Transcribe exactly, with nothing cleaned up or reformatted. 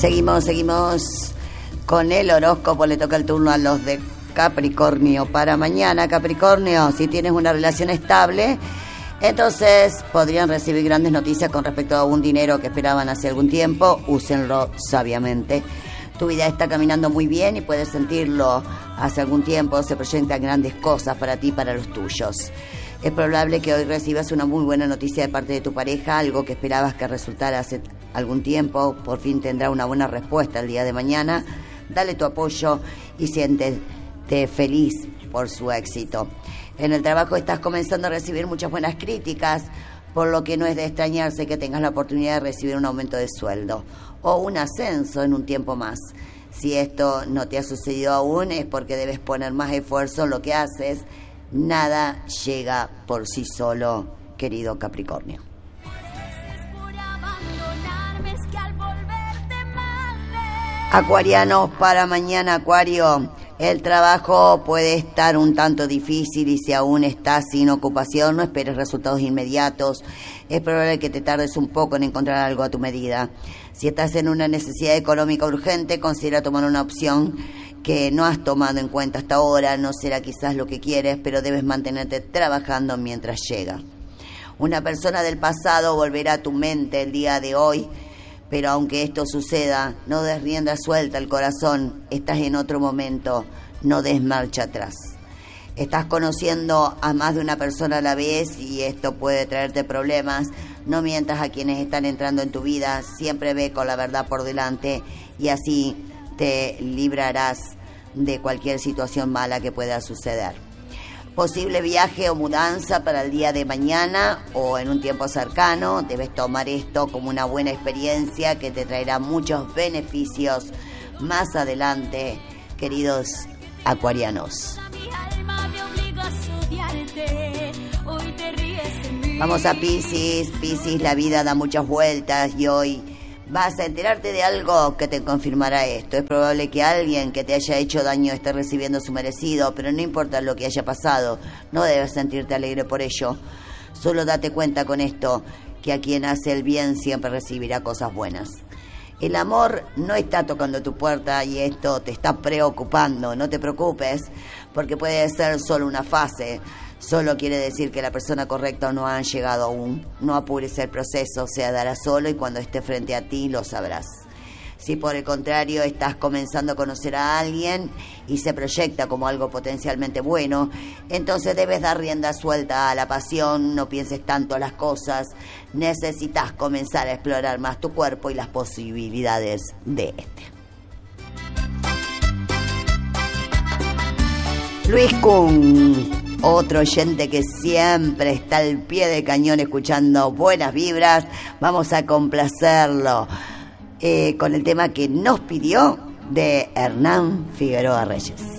Seguimos, seguimos con el horóscopo. Le toca el turno a los de Capricornio para mañana. Capricornio, si tienes una relación estable, entonces podrían recibir grandes noticias con respecto a un dinero que esperaban hace algún tiempo. Úsenlo sabiamente. Tu vida está caminando muy bien y puedes sentirlo. Hace algún tiempo se proyectan grandes cosas para ti y para los tuyos. Es probable que hoy recibas una muy buena noticia de parte de tu pareja, algo que esperabas que resultara hace algún tiempo. Por fin tendrá una buena respuesta el día de mañana. Dale tu apoyo y siéntete feliz por su éxito. En el trabajo estás comenzando a recibir muchas buenas críticas, por lo que no es de extrañarse que tengas la oportunidad de recibir un aumento de sueldo o un ascenso en un tiempo más. Si esto no te ha sucedido aún, es porque debes poner más esfuerzo en lo que haces. Nada llega por sí solo, querido Capricornio. Acuarianos para mañana, Acuario. El trabajo puede estar un tanto difícil y si aún estás sin ocupación, no esperes resultados inmediatos. Es probable que te tardes un poco en encontrar algo a tu medida. Si estás en una necesidad económica urgente, considera tomar una opción que no has tomado en cuenta hasta ahora. No será quizás lo que quieres, pero debes mantenerte trabajando mientras llega. Una persona del pasado volverá a tu mente el día de hoy, pero aunque esto suceda, no des rienda suelta al corazón. Estás en otro momento, no des marcha atrás. Estás conociendo a más de una persona a la vez y esto puede traerte problemas. No mientas a quienes están entrando en tu vida, siempre ve con la verdad por delante y así te librarás de cualquier situación mala que pueda suceder. Posible viaje o mudanza para el día de mañana o en un tiempo cercano. Debes tomar esto como una buena experiencia que te traerá muchos beneficios más adelante, queridos acuarianos. Vamos a Piscis. Piscis, la vida da muchas vueltas y hoy vas a enterarte de algo que te confirmará esto. Es probable que alguien que te haya hecho daño esté recibiendo su merecido, pero no importa lo que haya pasado, no debes sentirte alegre por ello. Solo date cuenta con esto, que a quien hace el bien siempre recibirá cosas buenas. El amor no está tocando tu puerta y esto te está preocupando. No te preocupes, porque puede ser solo una fase. Solo quiere decir que la persona correcta no ha llegado aún. No apures el proceso, se dará solo y cuando esté frente a ti lo sabrás. Si por el contrario estás comenzando a conocer a alguien y se proyecta como algo potencialmente bueno, entonces debes dar rienda suelta a la pasión, no pienses tanto las cosas. Necesitas comenzar a explorar más tu cuerpo y las posibilidades de este. Luis Kuhn, otro oyente que siempre está al pie del cañón escuchando buenas vibras. Vamos a complacerlo eh, con el tema que nos pidió de Hernán Figueroa Reyes.